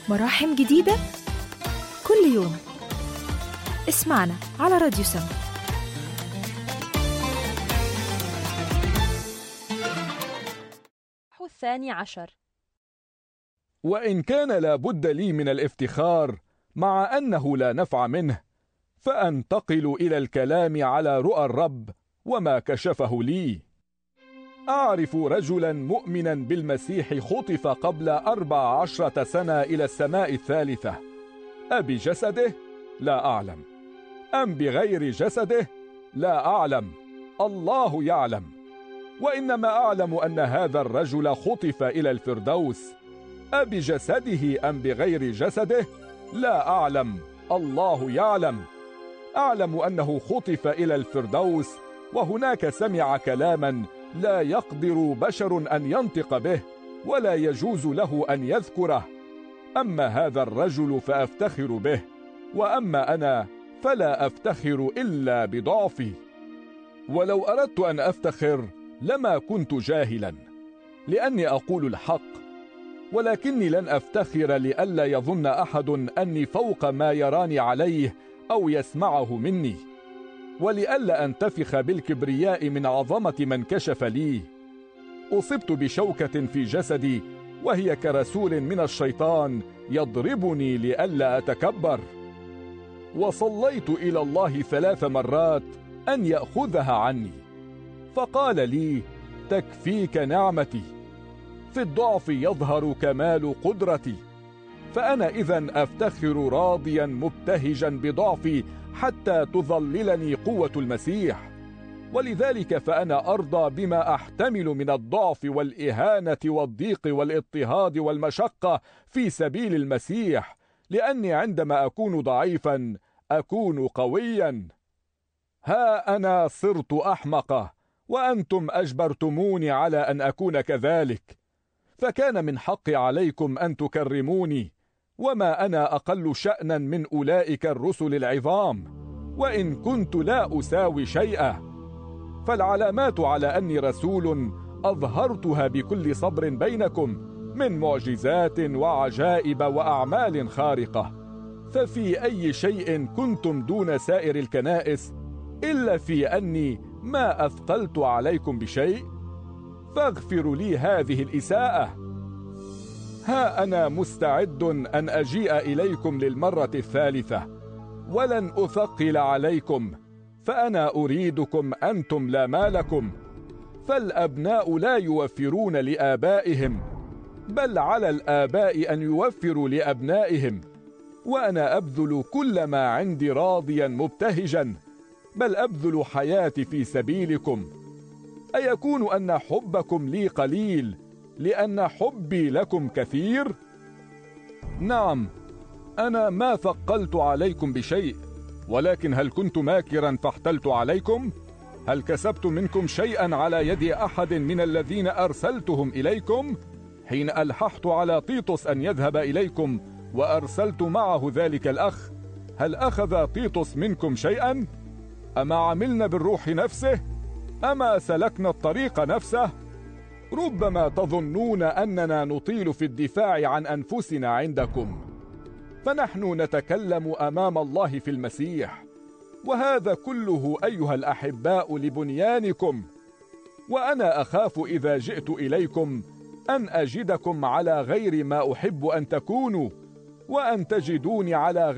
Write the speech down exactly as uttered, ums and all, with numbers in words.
مراحم جديدة كل يوم. اسمعنا على راديو سما. الثاني عشر. وإن كان لابد لي من الافتخار مع أنه لا نفع منه، فأنتقل إلى الكلام على رؤى الرب وما كشفه لي. أعرف رجلا مؤمنا بالمسيح خطف قبل أربع عشرة سنة إلى السماء الثالثة، أبجسده؟ لا أعلم. أم بغير جسده؟ لا أعلم، الله يعلم. وإنما أعلم أن هذا الرجل خطف إلى الفردوس، أبجسده أم بغير جسده؟ لا أعلم، الله يعلم. أعلم أنه خطف إلى الفردوس، وهناك سمع كلاما لا يقدر بشر أن ينطق به ولا يجوز له أن يذكره. أما هذا الرجل فأفتخر به، وأما أنا فلا أفتخر إلا بضعفي. ولو أردت أن أفتخر لما كنت جاهلا، لأني أقول الحق، ولكني لن أفتخر لئلا يظن أحد أني فوق ما يراني عليه أو يسمعه مني، ولئلا أنتفخ بالكبرياء من عظمة من كشف لي. أصبت بشوكة في جسدي، وهي كرسول من الشيطان يضربني لئلا أتكبر. وصليت إلى الله ثلاث مرات أن يأخذها عني، فقال لي: تكفيك نعمتي، في الضعف يظهر كمال قدرتي. فأنا إذن أفتخر راضيا مبتهجا بضعفي حتى تظللني قوة المسيح. ولذلك فأنا أرضى بما أحتمل من الضعف والإهانة والضيق والاضطهاد والمشقة في سبيل المسيح، لأني عندما أكون ضعيفا أكون قويا. ها أنا صرت أحمقة، وأنتم أجبرتموني على أن أكون كذلك، فكان من حقي عليكم أن تكرموني، وما أنا أقل شأنا من أولئك الرسل العظام، وإن كنت لا أساوي شيئا. فالعلامات على أني رسول أظهرتها بكل صبر بينكم، من معجزات وعجائب وأعمال خارقة. ففي أي شيء كنتم دون سائر الكنائس، إلا في أني ما أثقلت عليكم بشيء؟ فاغفروا لي هذه الإساءة. ها أنا مستعد أن أجيء إليكم للمرة الثالثة، ولن أثقل عليكم، فأنا أريدكم أنتم لا مالكم. فالأبناء لا يوفرون لآبائهم، بل على الآباء أن يوفروا لأبنائهم. وأنا أبذل كل ما عندي راضيا مبتهجا، بل أبذل حياتي في سبيلكم. أيكون أن حبكم لي قليل لأن حبي لكم كثير؟ نعم، أنا ما ثقلت عليكم بشيء، ولكن هل كنت ماكرا فاحتلت عليكم؟ هل كسبت منكم شيئا على يد أحد من الذين أرسلتهم إليكم؟ حين ألححت على تيتوس أن يذهب إليكم وأرسلت معه ذلك الأخ، هل أخذ تيتوس منكم شيئا؟ أما عملنا بالروح نفسه؟ أما سلكنا الطريق نفسه؟ ربما تظنون أننا نطيل في الدفاع عن أنفسنا عندكم، فنحن نتكلم أمام الله في المسيح، وهذا كله أيها الأحباء لبنيانكم. وأنا أخاف إذا جئت إليكم أن أجدكم على غير ما أحب أن تكونوا، وأن تجدوني على غير